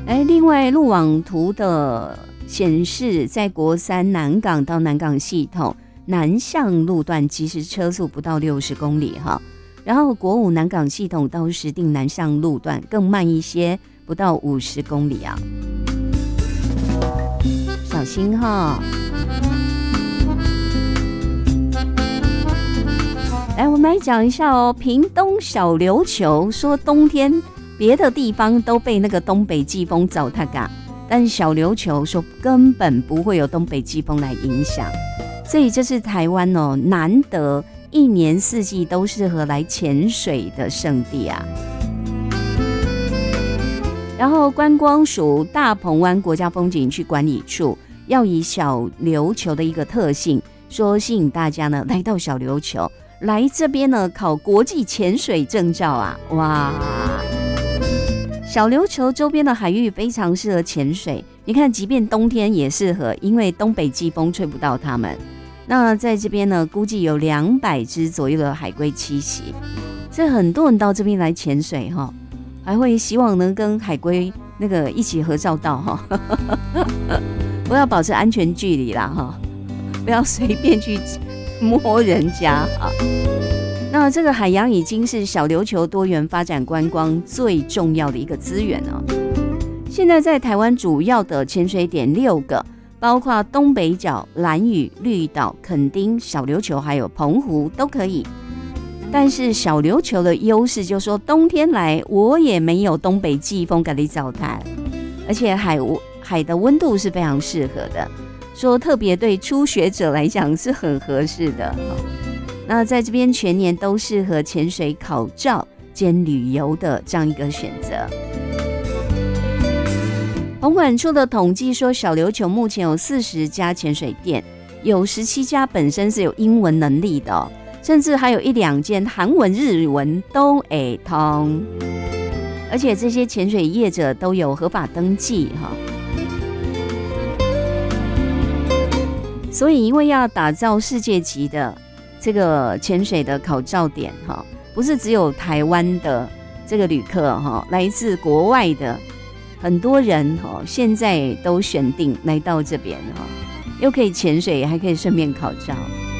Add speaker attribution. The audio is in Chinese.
Speaker 1: 另外路网图的显示，在国三南港到南港系统南向路段其实车速不到60公里哈，然后国五南港系统到石碇南向路段更慢一些，不到50公里啊，小心哈。来，我们来讲一下哦，屏东小琉球说冬天别的地方都被那个东北季风糟蹋嘎，但是小琉球说根本不会有东北季风来影响，所以这是台湾哦难得一年四季都适合来潜水的圣地啊。然后观光署大鹏湾国家风景区管理处要以小琉球的一个特性，说吸引大家呢来到小琉球，来这边呢考国际潜水证照啊！哇，小琉球周边的海域非常适合潜水，你看即便冬天也适合，因为东北季风吹不到它们。那在这边呢估计有200只左右的海龟栖息，所以很多人到这边来潜水哈，还会希望能跟海龟那个一起合照到哈，不要保持安全距离啦哈，不要随便去摸人家啊。那这个海洋已经是小琉球多元发展观光最重要的一个资源哦。现在在台湾主要的潜水点6个，包括东北角、兰屿、绿岛、垦丁、小琉球还有澎湖都可以。但是小琉球的优势就是说冬天来我也没有东北季风给你糟蹋，而且海的温度是非常适合的，说特别对初学者来讲是很合适的。那在这边全年都适合潜水考照兼旅游的这样一个选择。澎管处的统计说，小琉球目前有40家潜水店，有17家本身是有英文能力的哦，甚至还有1-2间韩文、日文都会通，而且这些潜水业者都有合法登记哈。所以因为要打造世界级的这个潜水的考照点哈，不是只有台湾的这个旅客哈，来自国外的很多人哈，现在都选定来到这边哈，又可以潜水，还可以顺便考照。